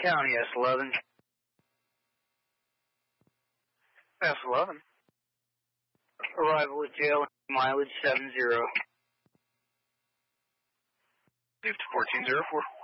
County, S11. S11. Arrival at jail, mileage 70. Leave to 1404.